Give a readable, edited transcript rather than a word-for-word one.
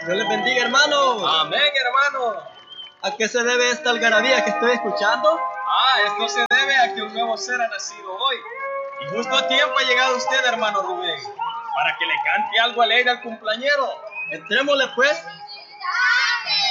Dios les bendiga, hermano. Amén, hermano. ¿A qué se debe esta algarabía que estoy escuchando? Esto se debe a que un nuevo ser ha nacido hoy. Y justo a tiempo ha llegado usted, hermano Rubén, para que le cante algo alegre al cumpleañero. Entrémosle pues.